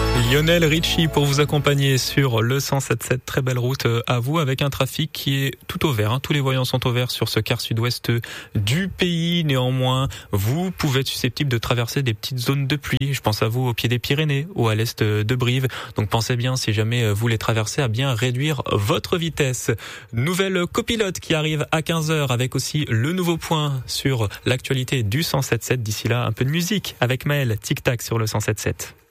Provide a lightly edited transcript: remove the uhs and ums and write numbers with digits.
Lionel Richie pour vous accompagner sur le 107.7. Très belle route à vous avec un trafic qui est tout au vert. Tous les voyants sont au vert sur ce quart sud-ouest du pays. Néanmoins, vous pouvez être susceptible de traverser des petites zones de pluie. Je pense à vous au pied des Pyrénées ou à l'est de Brive. Donc pensez bien, si jamais vous les traversez, à bien réduire votre vitesse. Nouvelle copilote qui arrive à 15h avec aussi le nouveau point sur l'actualité du 107.7. D'ici là, un peu de musique avec Maël. Tic-tac sur le 107.7.